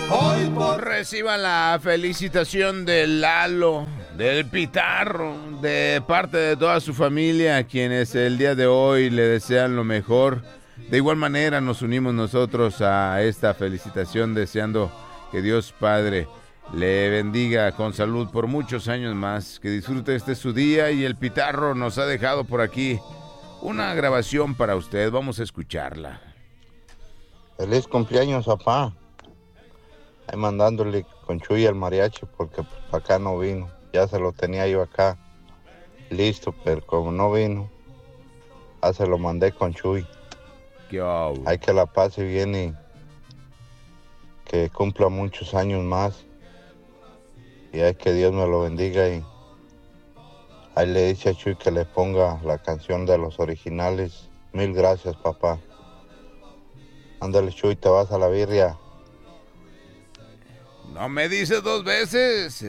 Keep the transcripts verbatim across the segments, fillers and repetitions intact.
Hoy por... Reciban la felicitación del Lalo, del Pitarro, de parte de toda su familia, quienes el día de hoy le desean lo mejor. De igual manera nos unimos nosotros a esta felicitación deseando que Dios Padre le bendiga con salud por muchos años más, que disfrute este su día. Y el Pitarro nos ha dejado por aquí una grabación para usted, vamos a escucharla. Feliz cumpleaños, papá. Ahí mandándole con Chuy al mariachi porque pues, acá no vino. Ya se lo tenía yo acá listo, pero como no vino, ya se lo mandé con Chuy. ¿Qué hago? Hay que la pase bien y que cumpla muchos años más. Y hay que Dios me lo bendiga. Y ahí le dice a Chuy que le ponga la canción de los originales. Mil gracias, papá. Ándale, Chuy, te vas a la birria. No me dices dos veces.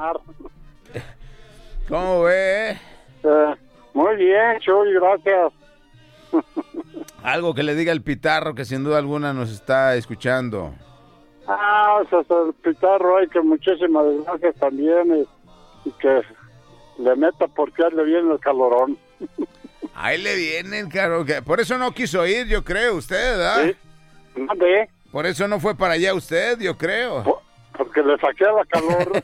¿Cómo ve? Eh, muy bien, Chuy, gracias. Algo que le diga el Pitarro, que sin duda alguna nos está escuchando. Ah, pues el Pitarro, ay, que muchísimas gracias también. Y, y que le meta porque le viene el calorón. Ahí le vienen, caro. Que por eso no quiso ir, yo creo, usted, ¿verdad? Sí. ¿Dónde? Por eso no fue para allá usted, yo creo. Por, porque le saqué la calor.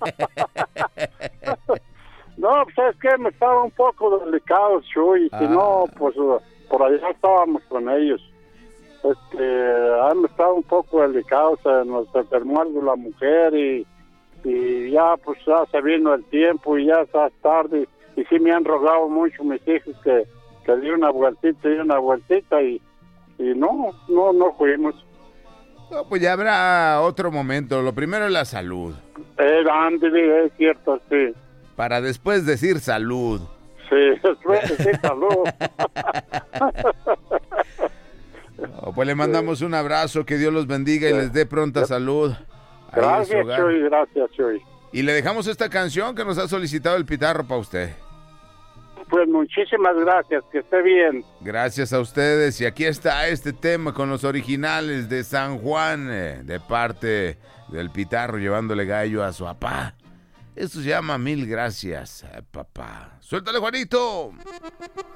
No, pues es que me estaba un poco delicado, Chuy. Ah. Si no, pues por allá estábamos con ellos. Este, me estaba un poco delicado, se nos enfermó algo la mujer y, y ya, pues ya se vino el tiempo y ya está tarde. Y sí me han rogado mucho mis hijos que, que di una vueltita y una vueltita y, y no, no, no fuimos. No, pues ya habrá otro momento. Lo primero es la salud. Eh, Andy, es cierto, sí. Para después decir salud. Sí, después decir salud. No, pues le mandamos sí. un abrazo, que Dios los bendiga sí. y les dé pronta sí. salud. Gracias, Chuy, gracias, Chuy. Y le dejamos esta canción que nos ha solicitado el Pitarro para usted. Pues muchísimas gracias, que esté bien. Gracias a ustedes, y aquí está este tema con los originales de San Juan, eh, de parte del Pitarro llevándole gallo a su papá. Esto se llama Mil Gracias, eh, papá. ¡Suéltale, Juanito!